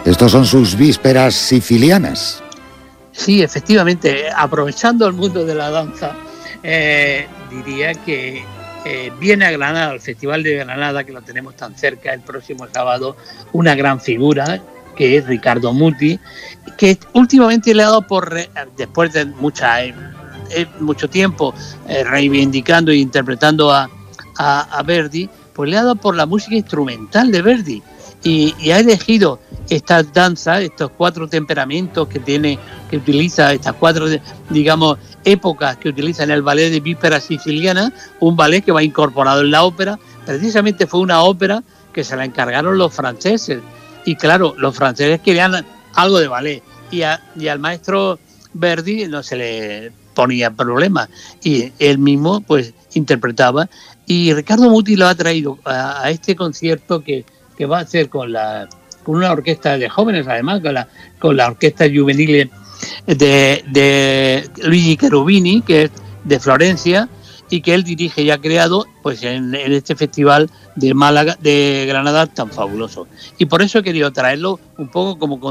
Estos son sus vísperas sicilianas. Sí, efectivamente, aprovechando el mundo de la danza, diría que viene a Granada, al Festival de Granada, que lo tenemos tan cerca, el próximo sábado, una gran figura, que es Riccardo Muti, que últimamente le ha dado después de mucho tiempo reivindicando e interpretando a Verdi, pues le ha dado por la música instrumental de Verdi. Y ha elegido esta danza, estos 4 temperamentos que utiliza, estas 4, digamos, épocas que utiliza en el ballet de Víspera Siciliana, un ballet que va incorporado en la ópera. Precisamente fue una ópera que se la encargaron los franceses. Y claro, los franceses querían algo de ballet. Y al maestro Verdi no se le ponía problema. Y él mismo, pues, interpretaba. Y Riccardo Muti lo ha traído a este concierto que va a hacer con una orquesta de jóvenes, además, con la orquesta juvenil de Luigi Cherubini, que es de Florencia, y que él dirige y ha creado, pues, en este festival de Málaga, de Granada, tan fabuloso. Y por eso he querido traerlo un poco como